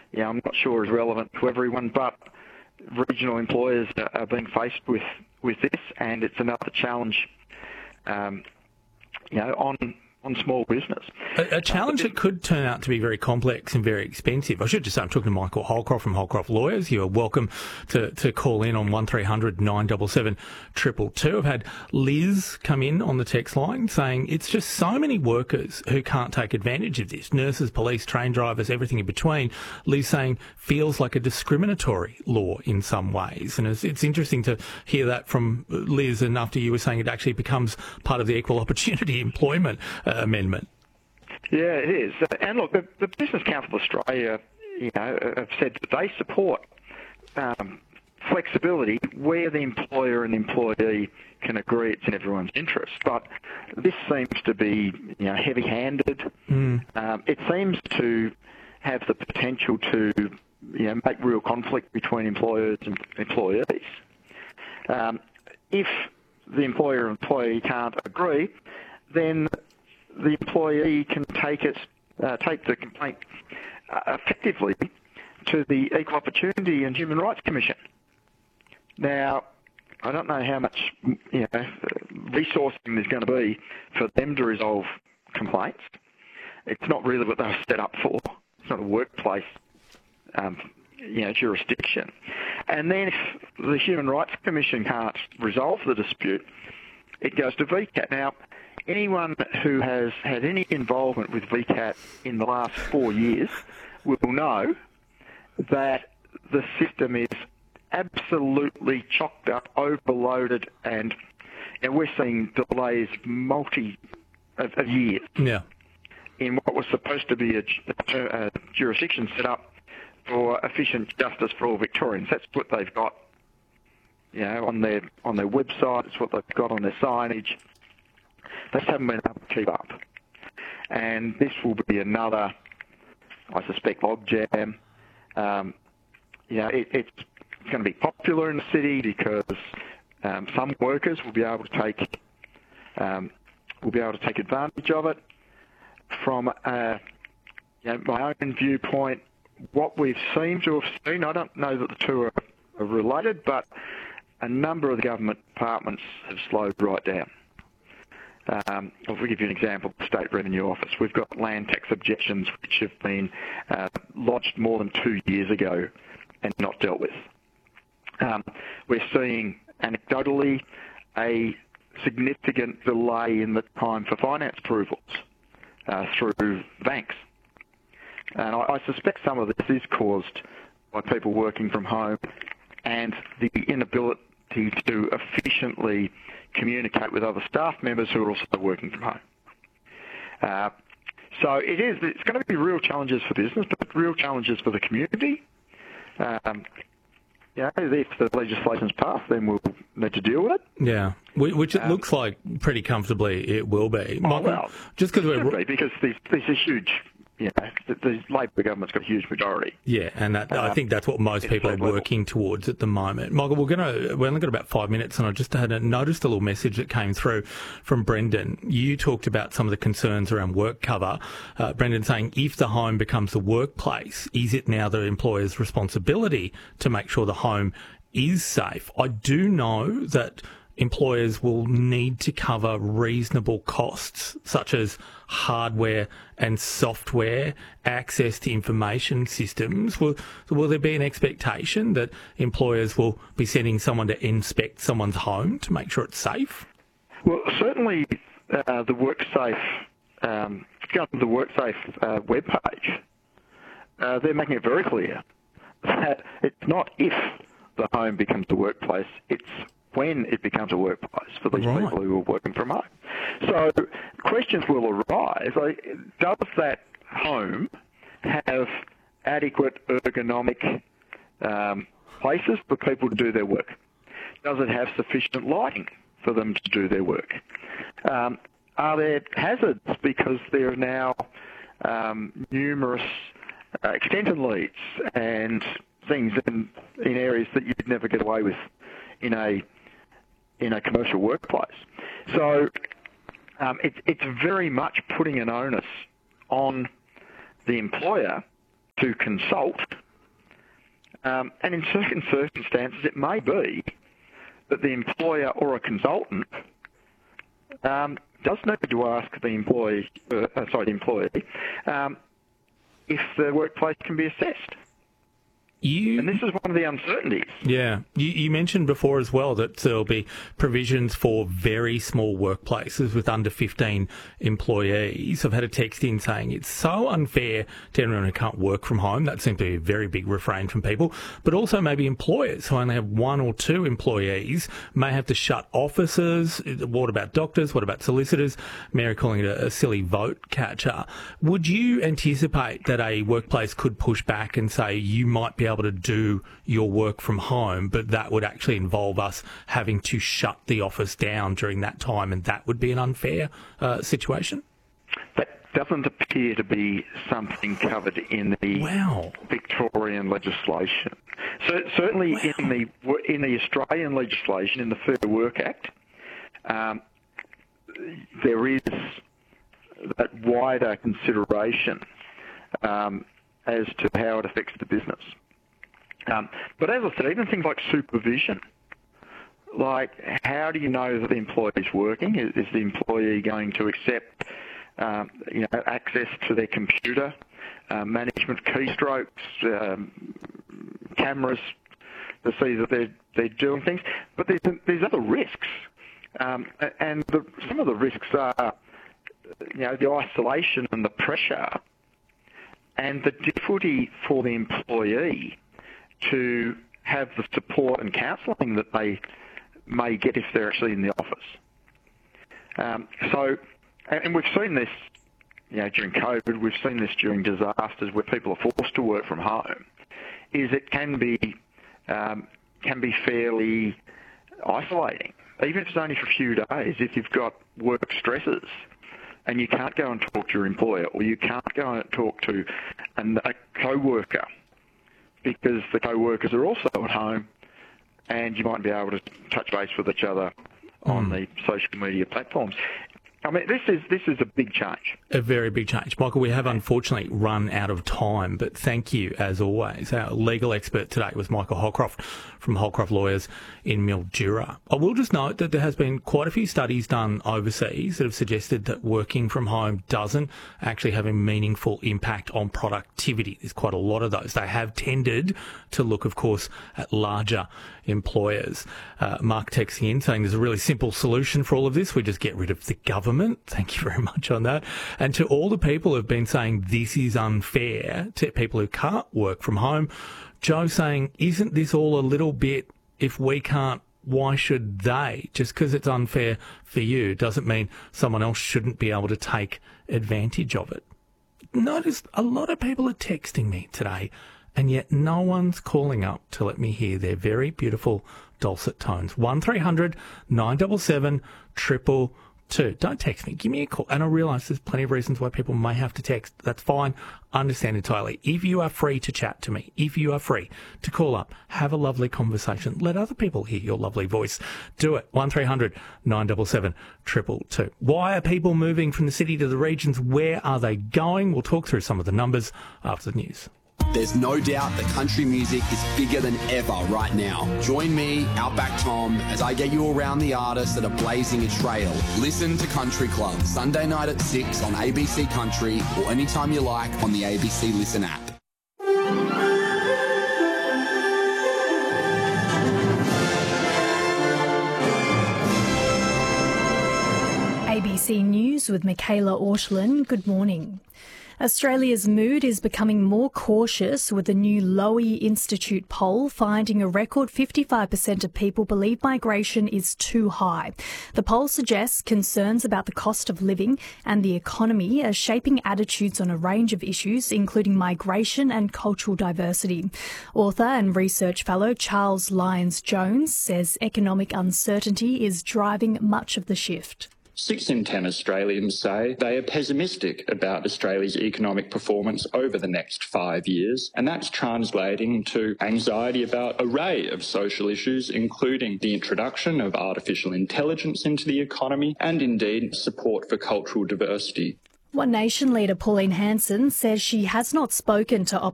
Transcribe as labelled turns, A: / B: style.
A: I'm not sure is relevant to everyone, but regional employers are being faced with this, and it's another challenge, on small business.
B: A challenge that could turn out to be very complex and very expensive. I should just say I'm talking to Michael Holcroft from Holcroft Lawyers. You are welcome to call in on 1300 977 222. I've had Liz come in on the text line saying it's just so many workers who can't take advantage of this. Nurses, police, train drivers, everything in between. Liz saying feels like a discriminatory law in some ways. And it's interesting to hear that from Liz, and after you were saying it actually becomes part of the Equal Opportunity Employment Amendment.
A: Yeah, it is. And look, the Business Council of Australia, have said that they support flexibility where the employer and the employee can agree it's in everyone's interest. But this seems to be, heavy-handed. It seems to have the potential to, make real conflict between employers and employees. If the employer and employee can't agree, then the employee can take the complaint effectively to the Equal Opportunity and Human Rights Commission. Now, I don't know how much resourcing there's going to be for them to resolve complaints. It's not really what they were set up for. It's not a workplace jurisdiction. And then if the Human Rights Commission can't resolve the dispute, it goes to VCAT. Now, anyone who has had any involvement with VCAT in the last 4 years will know that the system is absolutely chocked up, overloaded, and we're seeing delays of years.
B: Yeah.
A: In what was supposed to be a jurisdiction set up for efficient justice for all Victorians. That's what they've got, on their website. It's what they've got on their signage. They just haven't been able to keep up. And this will be another, I suspect, logjam. It's going to be popular in the city because some workers will be able to take advantage of it. From my own viewpoint, what we've seemed to have seen, I don't know that the two are related, but a number of the government departments have slowed right down. I'll give you an example, the State Revenue Office. We've got land tax objections which have been lodged more than 2 years ago and not dealt with. We're seeing, anecdotally, a significant delay in the time for finance approvals through banks. And I suspect some of this is caused by people working from home and the inability to efficiently communicate with other staff members who are also working from home. So it's going to be real challenges for business, but real challenges for the community. If the legislation's passed, then we'll need to deal with it.
B: Yeah, which it looks like pretty comfortably it will be.
A: Well,
B: just because
A: because these are huge. The Labor government's got a huge majority.
B: Yeah, and I think that's what most people are working towards at the moment. Michael, we only got about 5 minutes, and I just noticed a little message that came through from Brendan. You talked about some of the concerns around work cover. Brendan saying, if the home becomes the workplace, is it now the employer's responsibility to make sure the home is safe? I do know that employers will need to cover reasonable costs, such as hardware and software, access to information systems. Will there be an expectation that employers will be sending someone to inspect someone's home to make sure it's safe?
A: Well, certainly the WorkSafe, if you go to the WorkSafe webpage, they're making it very clear that it's not if the home becomes the workplace, it's when it becomes a workplace for these people who are working from home. So questions will arise. Does that home have adequate ergonomic places for people to do their work? Does it have sufficient lighting for them to do their work? Are there hazards because there are now numerous extension leads and things in areas that you'd never get away with in a commercial workplace? So it's very much putting an onus on the employer to consult. And in certain circumstances, it may be that the employer or a consultant does need to ask the employee if the workplace can be assessed. And this is one of the uncertainties.
B: Yeah. You mentioned before as well that there'll be provisions for very small workplaces with under 15 employees. I've had a text in saying it's so unfair to anyone who can't work from home. That seems to be a very big refrain from people. But also maybe employers who only have 1 or 2 employees may have to shut offices. What about doctors? What about solicitors? Mary calling it a silly vote catcher. Would you anticipate that a workplace could push back and say you might be able to do your work from home, but that would actually involve us having to shut the office down during that time, and that would be an unfair situation?
A: That doesn't appear to be something covered in the Victorian legislation. So certainly in the Australian legislation, in the Fair Work Act, there is that wider consideration as to how it affects the business. But as I said, even things like supervision, like how do you know that the employee is working? Is the employee going to accept access to their computer, management keystrokes, cameras to see that they're doing things? But there's other risks, and some of the risks are the isolation and the pressure and the difficulty for the employee to have the support and counselling that they may get if they're actually in the office. And we've seen this, during COVID. We've seen this during disasters where people are forced to work from home. It can be fairly isolating, even if it's only for a few days. If you've got work stresses and you can't go and talk to your employer, or you can't go and talk to a co-worker, because the co-workers are also at home, and you might be able to touch base with each other on the social media platforms. I mean, this is a big change. A very big change. Michael, we have unfortunately run out of time, but thank you, as always. Our legal expert today was Michael Holcroft from Holcroft Lawyers in Mildura. I will just note that there has been quite a few studies done overseas that have suggested that working from home doesn't actually have a meaningful impact on productivity. There's quite a lot of those. They have tended to look, of course, at larger employers. Mark texting in saying there's a really simple solution for all of this. We just get rid of the government. Thank you very much on that. And to all the people who have been saying this is unfair, to people who can't work from home, Joe saying, isn't this all a little bit, if we can't, why should they? Just because it's unfair for you doesn't mean someone else shouldn't be able to take advantage of it. Notice a lot of people are texting me today, and yet no one's calling up to let me hear their very beautiful dulcet tones. 1300 977 222. Don't text me. Give me a call. And I realise there's plenty of reasons why people may have to text. That's fine. I understand entirely. If you are free to chat to me, if you are free to call up, have a lovely conversation, let other people hear your lovely voice. Do it. 1300 977 222. Why are people moving from the city to the regions? Where are they going? We'll talk through some of the numbers after the news.
C: There's no doubt that country music is bigger than ever right now. Join me, Outback Tom, as I get you around the artists that are blazing a trail. Listen to Country Club, Sunday night at 6 on ABC Country, or anytime you like on the ABC Listen app.
D: ABC News with Michaela Ortlin. Good morning. Australia's mood is becoming more cautious, with a new Lowy Institute poll finding a record 55% of people believe migration is too high. The poll suggests concerns about the cost of living and the economy are shaping attitudes on a range of issues, including migration and cultural diversity. Author and research fellow Charles Lyons-Jones says economic uncertainty is driving much of the shift.
E: 6 in 10 Australians say they are pessimistic about Australia's economic performance over the next 5 years, and that's translating to anxiety about an array of social issues, including the introduction of artificial intelligence into the economy and indeed support for cultural diversity.
D: One Nation leader Pauline Hanson says she has not spoken to